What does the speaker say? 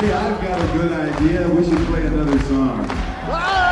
Hey, I've got a good idea. We should play another song.